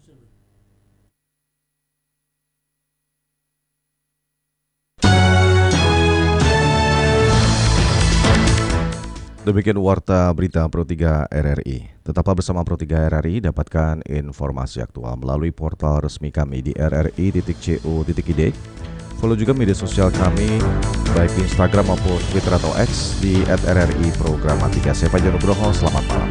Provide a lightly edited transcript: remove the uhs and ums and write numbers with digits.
Demikian warta berita Pro 3 RRI. Tetaplah bersama Pro 3 RRI, dapatkan informasi aktual melalui portal resmi kami di rri.co.id. Follow juga media sosial kami baik di Instagram maupun Twitter atau X di @rri Programatika. Saya Fajar Nugroho, selamat malam.